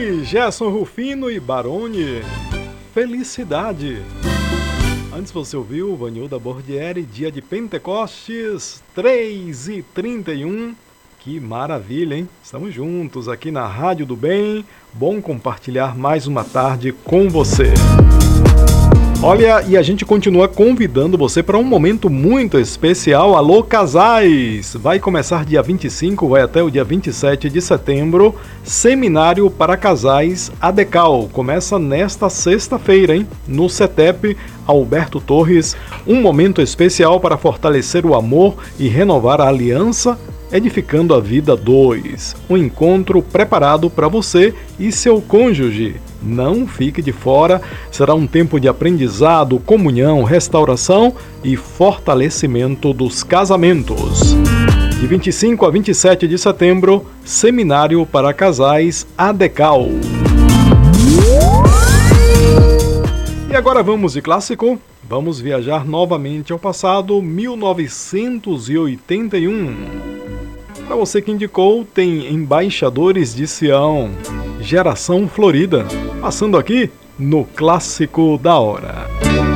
aí, Gerson Rufino e Barone, Felicidade. Antes você ouviu Vanilda Bordieri, Dia de Pentecostes, 3h31. Que maravilha, hein? Estamos juntos aqui na Rádio do Bem. Bom compartilhar mais uma tarde com você. Olha, e a gente continua convidando você para um momento muito especial. Alô, casais! Vai começar dia 25, vai até o dia 27 de setembro, Seminário para Casais ADECAL. Começa nesta sexta-feira, hein? No CETEP Alberto Torres, um momento especial para fortalecer o amor e renovar a aliança, edificando a vida 2. Um encontro preparado para você e seu cônjuge. Não fique de fora, será um tempo de aprendizado, comunhão, restauração e fortalecimento dos casamentos. De 25 a 27 de setembro, Seminário para Casais ADECAL. E agora vamos de clássico, vamos viajar novamente ao passado, 1981. Para você que indicou, tem Embaixadores de Sião, Geração Florida, passando aqui no Clássico da Hora.